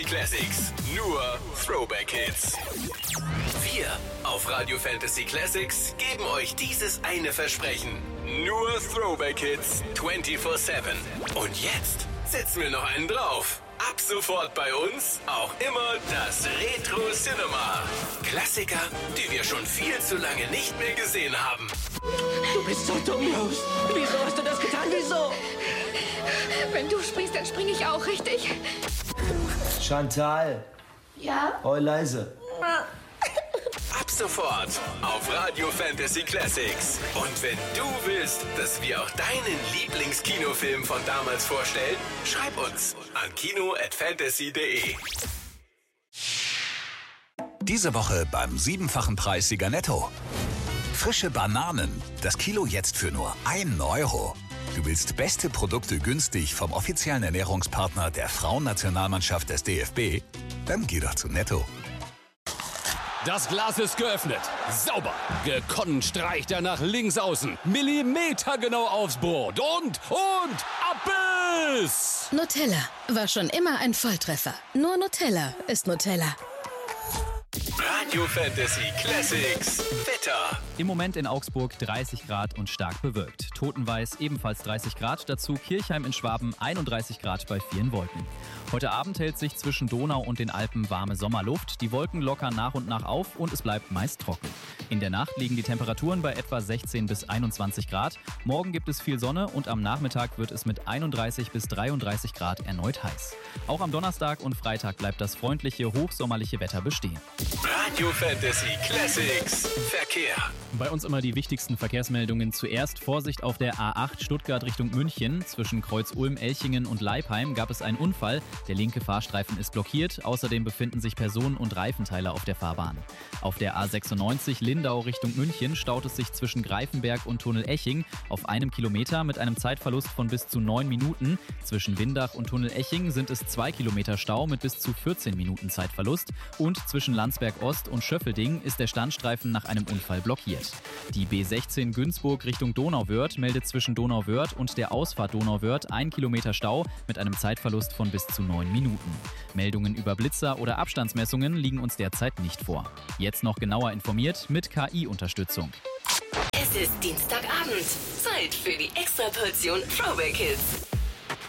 Fantasy Classics. Nur Throwback Hits. Wir auf Radio Fantasy Classics geben euch dieses eine Versprechen. Nur Throwback Hits 24/7. Und jetzt setzen wir noch einen drauf. Ab sofort bei uns auch immer das Retro Cinema. Klassiker, die wir schon viel zu lange nicht mehr gesehen haben. Du bist so dumm, Rose. Wieso hast du das getan? Wieso? Wenn du springst, dann springe ich auch, richtig? Chantal. Ja? Leise. Ab sofort auf Radio Fantasy Classics. Und wenn du willst, dass wir auch deinen Lieblingskinofilm von damals vorstellen, schreib uns an kino@fantasy.de. Diese Woche beim 7-fachen Preis Sieger Netto. Frische Bananen. Das Kilo jetzt für nur 1 Euro. Du willst beste Produkte günstig vom offiziellen Ernährungspartner der Frauennationalmannschaft des DFB? Dann geh doch zu Netto. Das Glas ist geöffnet. Sauber. Gekonnt streicht er nach links außen. Millimetergenau aufs Brot. Und ab es! Nutella war schon immer ein Volltreffer. Nur Nutella ist Nutella. Radio Fantasy Classics Wetter. Im Moment in Augsburg 30 Grad und stark bewölkt. Totenweiß ebenfalls 30 Grad, dazu Kirchheim in Schwaben 31 Grad bei vielen Wolken. Heute Abend hält sich zwischen Donau und den Alpen warme Sommerluft. Die Wolken lockern nach und nach auf und es bleibt meist trocken. In der Nacht liegen die Temperaturen bei etwa 16 bis 21 Grad. Morgen gibt es viel Sonne und am Nachmittag wird es mit 31 bis 33 Grad erneut heiß. Auch am Donnerstag und Freitag bleibt das freundliche, hochsommerliche Wetter bestehen. Radio Fantasy Classics Verkehr. Bei uns immer die wichtigsten Verkehrsmeldungen. Zuerst Vorsicht auf der A8 Stuttgart Richtung München. Zwischen Kreuz Ulm, Elchingen und Leipheim gab es einen Unfall. Der linke Fahrstreifen ist blockiert. Außerdem befinden sich Personen- und Reifenteile auf der Fahrbahn. Auf der A96 Lindau Richtung München staut es sich zwischen Greifenberg und Tunnel Eching auf 1 Kilometer mit einem Zeitverlust von bis zu 9 Minuten. Zwischen Windach und Tunnel Eching sind es 2 Kilometer Stau mit bis zu 14 Minuten Zeitverlust. Und zwischen Landsberg Ost und Schöffelding ist der Standstreifen nach einem Unfall blockiert. Die B16 Günzburg Richtung Donauwörth meldet zwischen Donauwörth und der Ausfahrt Donauwörth 1 Kilometer Stau mit einem Zeitverlust von bis zu 9 Minuten. Meldungen über Blitzer oder Abstandsmessungen liegen uns derzeit nicht vor. Jetzt noch genauer informiert mit KI-Unterstützung. Es ist Dienstagabend. Zeit für die Extraportion Throwback Hits.